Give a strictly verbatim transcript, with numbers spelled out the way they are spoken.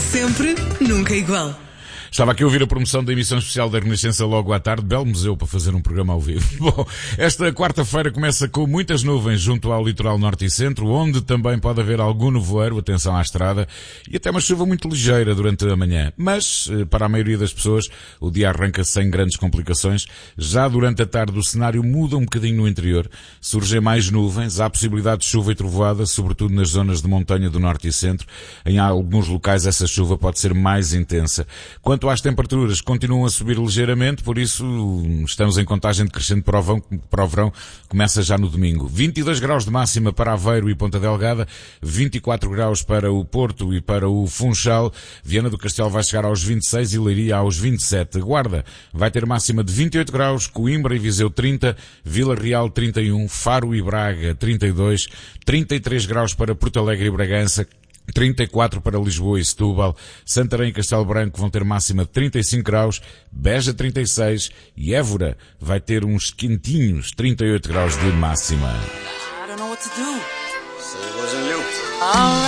Sempre, nunca igual. Estava aqui a ouvir a promoção da emissão especial da Renascença logo à tarde. Belo museu para fazer um programa ao vivo. Bom, esta quarta-feira começa com muitas nuvens junto ao litoral norte e centro, onde também pode haver algum nevoeiro, atenção à estrada, e até uma chuva muito ligeira durante a manhã. Mas, para a maioria das pessoas, o dia arranca sem grandes complicações. Já durante a tarde o cenário muda um bocadinho no interior. Surgem mais nuvens, há possibilidade de chuva e trovoada, sobretudo nas zonas de montanha do norte e centro. Em alguns locais essa chuva pode ser mais intensa. Quanto às temperaturas, continuam a subir ligeiramente, por isso estamos em contagem decrescente para o verão, para o verão, começa já no domingo. vinte e dois graus de máxima para Aveiro e Ponta Delgada, vinte e quatro graus para o Porto e para o Funchal, Viana do Castelo vai chegar aos vinte e seis e Leiria aos vinte e sete. Guarda vai ter máxima de vinte e oito graus, Coimbra e Viseu trinta, Vila Real trinta e um, Faro e Braga trinta e dois, trinta e três graus para Porto Alegre e Bragança, trinta e quatro para Lisboa e Setúbal, Santarém e Castelo Branco vão ter máxima de trinta e cinco graus, Beja trinta e seis e Évora vai ter uns quentinhos trinta e oito graus de máxima. I don't know what to do. So it wasn't you.